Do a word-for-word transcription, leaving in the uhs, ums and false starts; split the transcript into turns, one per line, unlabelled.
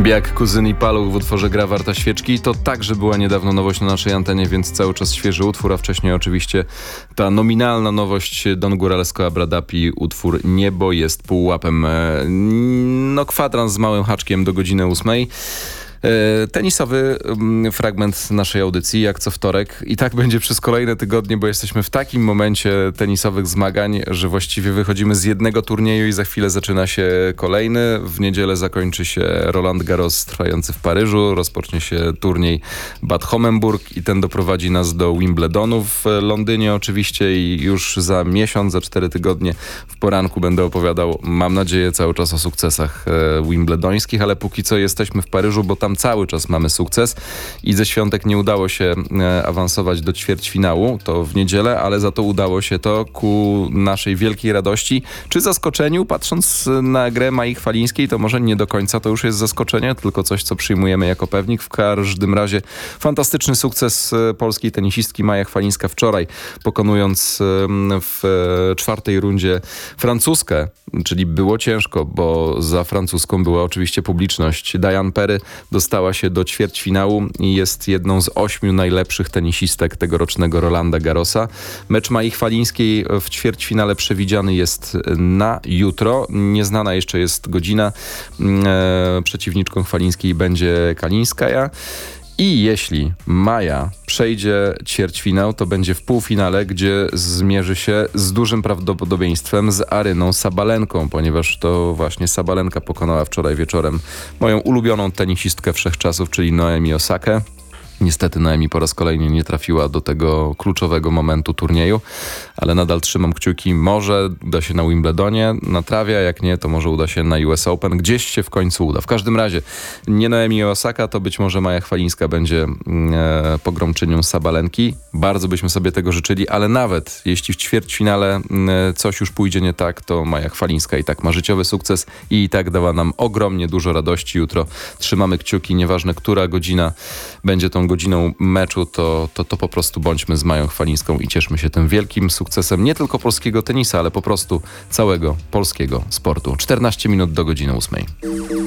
Jak Kuzyn i Paluch w utworze Gra warta świeczki. To także była niedawno nowość na naszej antenie, więc cały czas świeży utwór, a wcześniej oczywiście ta nominalna nowość Don Góralsko Abradapi, utwór Niebo jest półłapem. No kwadrans z małym haczkiem do godziny ósmej. Tenisowy fragment naszej audycji, jak co wtorek. I tak będzie przez kolejne tygodnie, bo jesteśmy w takim momencie tenisowych zmagań, że właściwie wychodzimy z jednego turnieju i za chwilę zaczyna się kolejny. W niedzielę zakończy się Roland Garros trwający w Paryżu. Rozpocznie się turniej Bad Homburg i ten doprowadzi nas do Wimbledonu w Londynie oczywiście i już za miesiąc, za cztery tygodnie w poranku będę opowiadał, mam nadzieję, cały czas o sukcesach wimbledońskich, ale póki co jesteśmy w Paryżu, bo tam cały czas mamy sukces i ze świątek nie udało się e, awansować do ćwierćfinału, to w niedzielę, ale za to udało się to ku naszej wielkiej radości, czy zaskoczeniu, patrząc na grę Mai Chwalińskiej, to może nie do końca to już jest zaskoczenie, tylko coś, co przyjmujemy jako pewnik. W każdym razie fantastyczny sukces polskiej tenisistki Maja Chwalińska wczoraj, pokonując e, w e, czwartej rundzie Francuzkę, czyli było ciężko, bo za francuską była oczywiście publiczność. Diane Perry dostała się do ćwierćfinału i jest jedną z ośmiu najlepszych tenisistek tegorocznego Rolanda Garrosa. Mecz Mai Chwalińskiej w ćwierćfinale przewidziany jest na jutro. Nieznana jeszcze jest godzina. E, przeciwniczką Chwalińskiej będzie Kalińskaja. I jeśli Maja przejdzie ćwierćfinał, to będzie w półfinale, gdzie zmierzy się z dużym prawdopodobieństwem z Aryną Sabalenką, ponieważ to właśnie Sabalenka pokonała wczoraj wieczorem moją ulubioną tenisistkę wszechczasów, czyli Naomi Osakę. Niestety Naomi po raz kolejny nie trafiła do tego kluczowego momentu turnieju, ale nadal trzymam kciuki. Może uda się na Wimbledonie, na trawie, a jak nie, to może uda się na U S Open. Gdzieś się w końcu uda. W każdym razie nie Naomi Osaka, to być może Maja Chwalińska będzie e, pogromczynią Sabalenki. Bardzo byśmy sobie tego życzyli, ale nawet jeśli w ćwierćfinale e, coś już pójdzie nie tak, to Maja Chwalińska i tak ma życiowy sukces i i tak dała nam ogromnie dużo radości. Jutro trzymamy kciuki, nieważne która godzina będzie tą godziną meczu, to, to, to po prostu bądźmy z Mają Chwalińską i cieszmy się tym wielkim sukcesem nie tylko polskiego tenisa, ale po prostu całego polskiego sportu. czternaście minut do godziny ósmej.